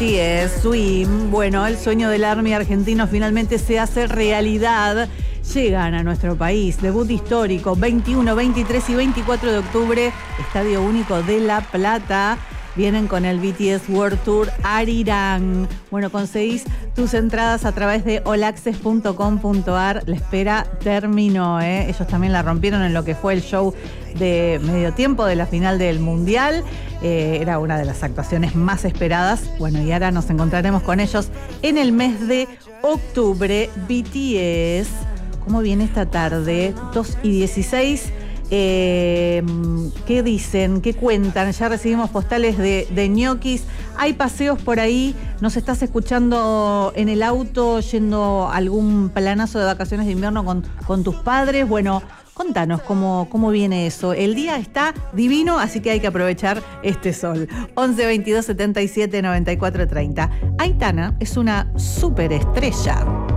BTS, Swim. Bueno, el sueño del ARMY argentino finalmente se hace realidad. Llegan a nuestro país. Debut histórico, 21, 23 y 24 de octubre, Estadio Único de La Plata. Vienen con el BTS World Tour Arirang. Bueno, conseguís tus entradas a través de allaccess.com.ar. La espera terminó, ¿eh? Ellos también la rompieron en lo que fue el show de medio tiempo de la final del Mundial. Era una de las actuaciones más esperadas. Bueno, y ahora nos encontraremos con ellos en el mes de octubre. BTS, ¿cómo viene esta tarde? 2:16. ¿Qué dicen? ¿Qué cuentan? Ya recibimos postales de ñoquis. Hay paseos por ahí. ¿Nos estás escuchando en el auto yendo a algún planazo de vacaciones de invierno con tus padres? Bueno, contanos cómo viene eso. El día está divino, así que hay que aprovechar este sol. 11 22 77 94 30. Aitana es una superestrella.